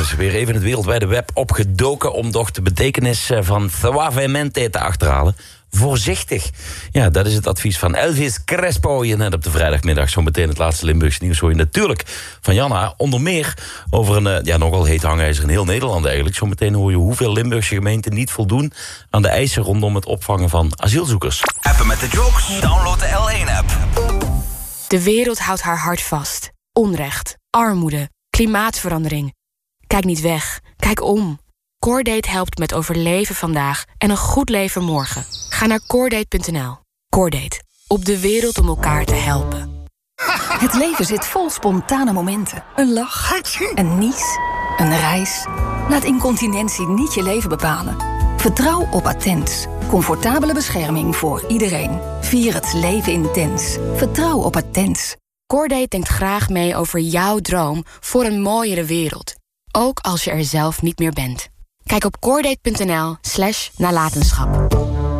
dus weer even het wereldwijde web opgedoken om toch de betekenis van suavemente te achterhalen. Voorzichtig. Ja, dat is het advies van Elvis Crespo. Je net op de vrijdagmiddag, zo meteen het laatste Limburgse nieuws hoor je natuurlijk van Janna. Onder meer over een nogal heet hangijzer in heel Nederland eigenlijk. Zo meteen hoor je hoeveel Limburgse gemeenten niet voldoen aan de eisen rondom het opvangen van asielzoekers. Appen met de jokes, download de L1-app. De wereld houdt haar hart vast. Onrecht, armoede, klimaatverandering. Kijk niet weg, kijk om. Coordate helpt met overleven vandaag en een goed leven morgen. Ga naar coordate.nl. Coordate, op de wereld om elkaar te helpen. Het leven zit vol spontane momenten. Een lach, een nies, een reis. Laat incontinentie niet je leven bepalen. Vertrouw op Attens. Comfortabele bescherming voor iedereen. Vier het leven intens. Vertrouw op Attens. Coordate denkt graag mee over jouw droom voor een mooiere wereld. Ook als je er zelf niet meer bent. Kijk op coordate.nl/nalatenschap.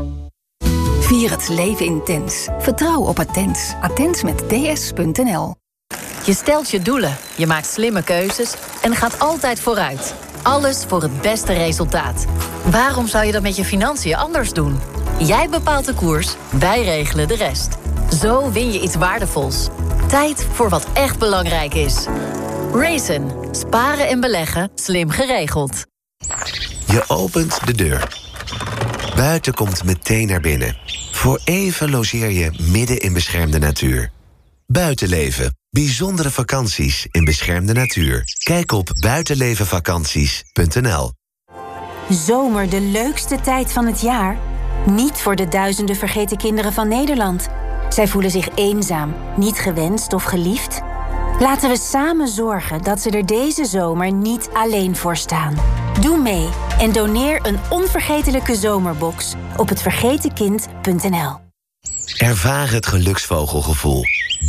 Vier het leven intens. Vertrouw op Attens. Attens met ds.nl. Je stelt je doelen, je maakt slimme keuzes en gaat altijd vooruit. Alles voor het beste resultaat. Waarom zou je dat met je financiën anders doen? Jij bepaalt de koers, wij regelen de rest. Zo win je iets waardevols. Tijd voor wat echt belangrijk is. Raisin. Sparen en beleggen, slim geregeld. Je opent de deur. Buiten komt meteen naar binnen. Voor even logeer je midden in beschermde natuur. Buitenleven. Bijzondere vakanties in beschermde natuur. Kijk op buitenlevenvakanties.nl. Zomer de leukste tijd van het jaar? Niet voor de duizenden vergeten kinderen van Nederland. Zij voelen zich eenzaam, niet gewenst of geliefd. Laten we samen zorgen dat ze er deze zomer niet alleen voor staan. Doe mee en doneer een onvergetelijke zomerbox op hetvergetenkind.nl. Ervaar het geluksvogelgevoel.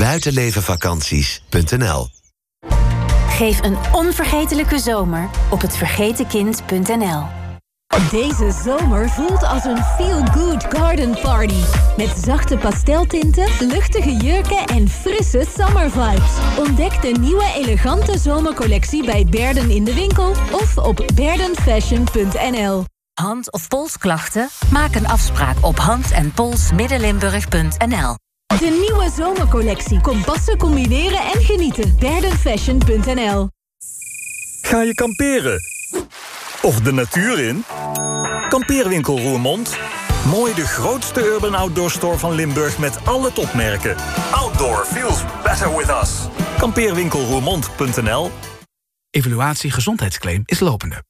Buitenlevenvakanties.nl. Geef een onvergetelijke zomer op hetvergetenkind.nl. Deze zomer voelt als een feel-good garden party. Met zachte pasteltinten, luchtige jurken en frisse summer vibes. Ontdek de nieuwe elegante zomercollectie bij Berden in de winkel of op berdenfashion.nl. Hand- of polsklachten? Maak een afspraak op hand-en-pols-middenlimburg.nl. De nieuwe zomercollectie. Kom passen, combineren en genieten. berdenfashion.nl. Ga je kamperen? Of de natuur in? Kampeerwinkel Roermond. Mooi de grootste urban outdoor store van Limburg met alle topmerken. Outdoor feels better with us. Kampeerwinkelroermond.nl. Evaluatie gezondheidsclaim is lopende.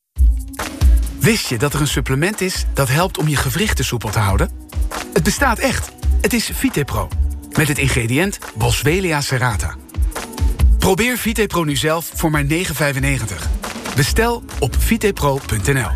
Wist je dat er een supplement is dat helpt om je gewrichten soepel te houden? Het bestaat echt. Het is VitePro. Met het ingrediënt Boswellia serrata. Probeer VitePro nu zelf voor maar €9,95. Bestel op vitepro.nl.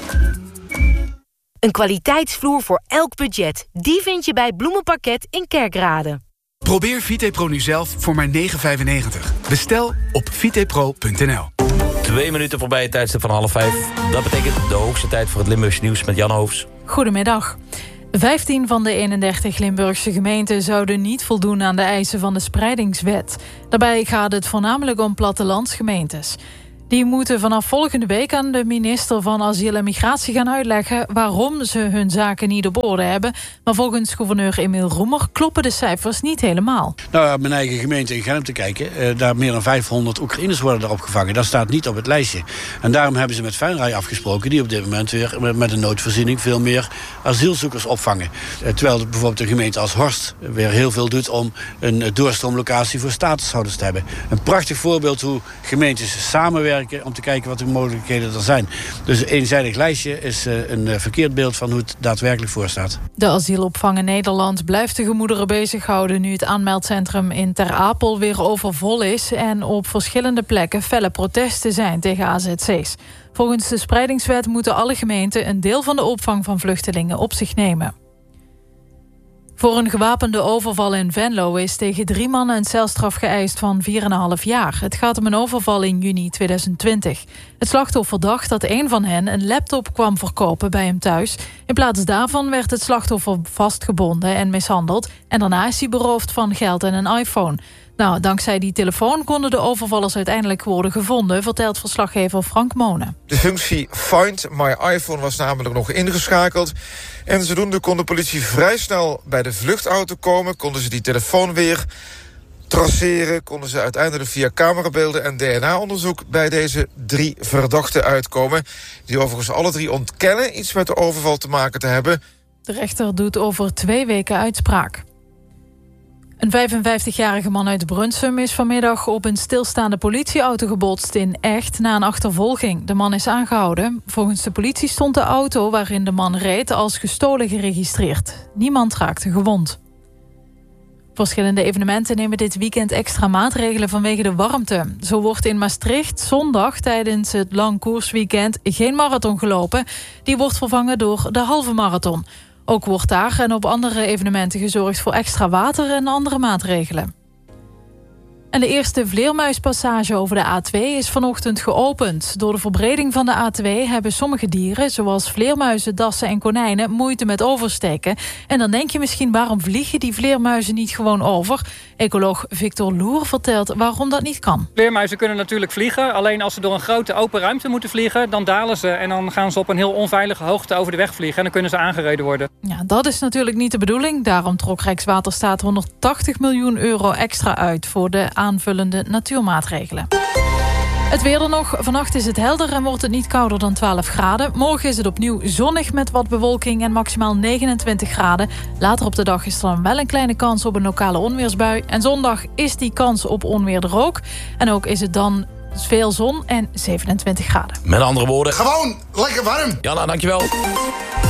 Een kwaliteitsvloer voor elk budget. Die vind je bij Bloemenparket in Kerkrade. Probeer VitePro nu zelf voor maar €9,95. Bestel op vitepro.nl. 2 minuten voorbij het tijdstip van 4:30. Dat betekent de hoogste tijd voor het Limburgse nieuws met Jan Hoofs. Goedemiddag. 15 van de 31 Limburgse gemeenten zouden niet voldoen aan de eisen van de spreidingswet. Daarbij gaat het voornamelijk om plattelandsgemeentes. Die moeten vanaf volgende week aan de minister van Asiel en Migratie gaan uitleggen waarom ze hun zaken niet op orde hebben. Maar volgens gouverneur Emiel Roemer kloppen de cijfers niet helemaal. Nou, mijn eigen gemeente in Genep te kijken. Daar meer dan 500 Oekraïners worden daar opgevangen. Dat staat niet op het lijstje. En daarom hebben ze met Feinrij afgesproken die op dit moment weer met een noodvoorziening veel meer asielzoekers opvangen. Terwijl bijvoorbeeld een gemeente als Horst weer heel veel doet om een doorstroomlocatie voor statushouders te hebben. Een prachtig voorbeeld hoe gemeentes samenwerken om te kijken wat de mogelijkheden er zijn. Dus een eenzijdig lijstje is een verkeerd beeld van hoe het daadwerkelijk voor staat. De asielopvang in Nederland blijft de gemoederen bezighouden nu het aanmeldcentrum in Ter Apel weer overvol is en op verschillende plekken felle protesten zijn tegen AZC's. Volgens de spreidingswet moeten alle gemeenten een deel van de opvang van vluchtelingen op zich nemen. Voor een gewapende overval in Venlo is tegen 3 mannen een celstraf geëist van 4,5 jaar. Het gaat om een overval in juni 2020. Het slachtoffer dacht dat een van hen een laptop kwam verkopen bij hem thuis. In plaats daarvan werd het slachtoffer vastgebonden en mishandeld. En daarna is hij beroofd van geld en een iPhone. Nou, dankzij die telefoon konden de overvallers uiteindelijk worden gevonden, vertelt verslaggever Frank Monen. De functie Find My iPhone was namelijk nog ingeschakeld. En zodoende kon de politie vrij snel bij de vluchtauto komen. Konden ze die telefoon weer traceren. Konden ze uiteindelijk via camerabeelden en DNA-onderzoek bij deze 3 verdachten uitkomen. Die overigens alle 3 ontkennen iets met de overval te maken te hebben. De rechter doet over 2 weken uitspraak. Een 55-jarige man uit Brunsum is vanmiddag op een stilstaande politieauto gebotst in Echt na een achtervolging. De man is aangehouden. Volgens de politie stond de auto waarin de man reed als gestolen geregistreerd. Niemand raakte gewond. Verschillende evenementen nemen dit weekend extra maatregelen vanwege de warmte. Zo wordt in Maastricht zondag tijdens het lang koersweekend geen marathon gelopen. Die wordt vervangen door de halve marathon. Ook wordt daar en op andere evenementen gezorgd voor extra water en andere maatregelen. En de eerste vleermuispassage over de A2 is vanochtend geopend. Door de verbreding van de A2 hebben sommige dieren, zoals vleermuizen, dassen en konijnen, moeite met oversteken. En dan denk je misschien, waarom vliegen die vleermuizen niet gewoon over? Ecoloog Victor Loer vertelt waarom dat niet kan. Vleermuizen kunnen natuurlijk vliegen. Alleen als ze door een grote open ruimte moeten vliegen, dan dalen ze. En dan gaan ze op een heel onveilige hoogte over de weg vliegen. En dan kunnen ze aangereden worden. Ja, dat is natuurlijk niet de bedoeling. Daarom trok Rijkswaterstaat 180 miljoen euro extra uit voor de aanvullende natuurmaatregelen. Het weer er nog. Vannacht is het helder en wordt het niet kouder dan 12 graden. Morgen is het opnieuw zonnig met wat bewolking en maximaal 29 graden. Later op de dag is er dan wel een kleine kans op een lokale onweersbui. En zondag is die kans op onweer er ook. En ook is het dan veel zon en 27 graden. Met andere woorden, gewoon lekker warm. Janna, dankjewel.